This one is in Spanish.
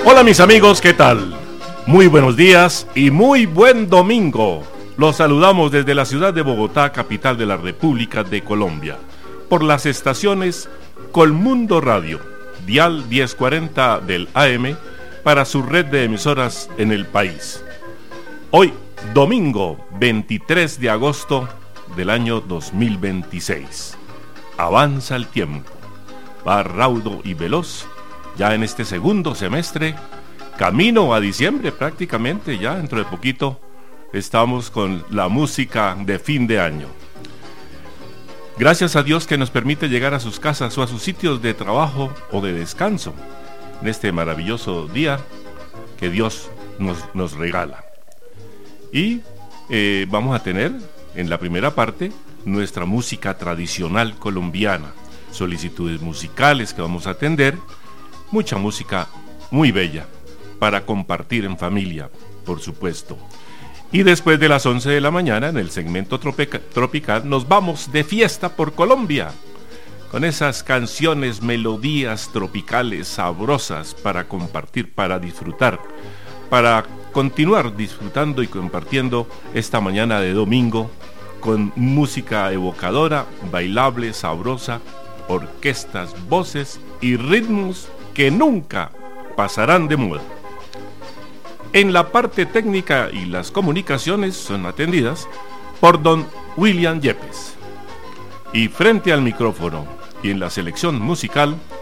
Hola mis amigos, ¿qué tal? Muy buenos días y muy buen domingo. Los saludamos desde la ciudad de Bogotá, capital de la República de Colombia, por las estaciones Colmundo Radio, dial 1040 del AM, para su red de emisoras en el país. Hoy, domingo 23 de agosto del año 2026. Avanza el tiempo, va raudo y veloz, ya en este segundo semestre, camino a diciembre prácticamente, ya dentro de poquito estamos con la música de fin de año. Gracias a Dios que nos permite llegar a sus casas o a sus sitios de trabajo o de descanso en este maravilloso día que Dios nos regala. Y vamos a tener en la primera parte nuestra música tradicional colombiana, solicitudes musicales que vamos a atender, mucha música muy bella para compartir en familia, por supuesto. Y después de las 11 de la mañana, en el segmento tropical, nos vamos de fiesta por Colombia, con esas canciones, melodías tropicales sabrosas para compartir, para disfrutar, para continuar disfrutando y compartiendo esta mañana de domingo con música evocadora, bailable, sabrosa, orquestas, voces y ritmos que nunca pasarán de moda. En la parte técnica y las comunicaciones son atendidas por don William Yepes. Y frente al micrófono y en la selección musical,